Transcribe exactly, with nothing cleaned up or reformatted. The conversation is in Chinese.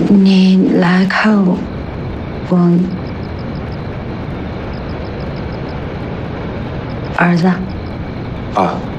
你来看我，我儿子。 啊。